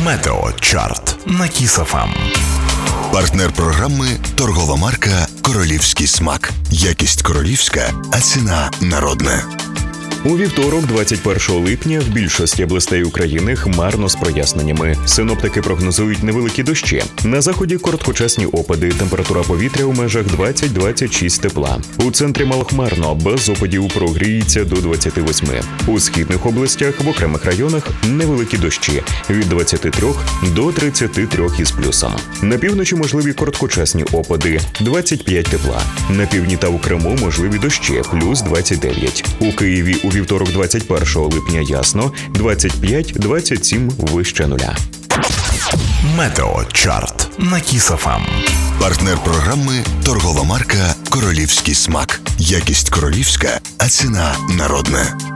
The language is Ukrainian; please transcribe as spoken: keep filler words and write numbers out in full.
Метеочарт на Кіс еф ем. Партнер програми – торгова марка «Королівський смак». Якість королівська, а ціна народна. У вівторок, двадцять першого липня, в більшості областей України хмарно з проясненнями. Синоптики прогнозують невеликі дощі. На заході короткочасні опади, температура повітря у межах двадцять - двадцять шість тепла. У центрі малохмарно, без опадів прогріється до двадцяти восьми. У східних областях в окремих районах невеликі дощі від двадцяти трьох до тридцяти трьох із плюсом. На півночі можливі короткочасні опади – двадцять п'ять тепла. На півдні та у Криму можливі дощі – плюс двадцять дев'ять. У Києві у вівторок, двадцять першого липня ясно, двадцять п'ять - двадцять сім вище нуля. Метеочарт на Кіс еф ем. Партнер програми – торгова марка «Королівський смак». Якість королівська, а ціна народна.